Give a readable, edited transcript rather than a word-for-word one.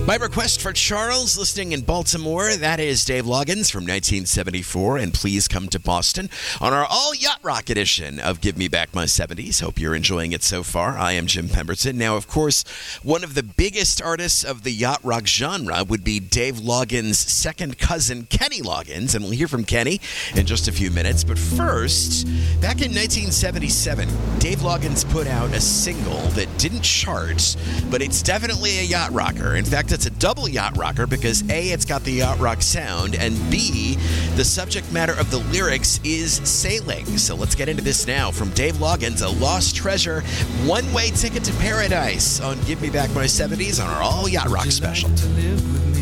My request for Charles, listening in Baltimore, that is Dave Loggins from 1974, and Please Come to Boston on our all-yacht rock edition of Give Me Back My 70s. Hope you're enjoying it so far. I am Jim Pemberton. Now, of course, one of the biggest artists of the yacht rock genre would be Dave Loggins' second cousin, Kenny Loggins, and we'll hear from Kenny in just a few minutes. But first, back in 1977, Dave Loggins put out a single that didn't chart, but it's definitely a yacht rocker. In fact, it's a double yacht rocker because A, it's got the yacht rock sound, and B, the subject matter of the lyrics is sailing. So let's get into this now. From Dave Loggins, A Lost Treasure, one-way ticket to paradise on Give Me Back My 70s on our all yacht rock special. To live with me?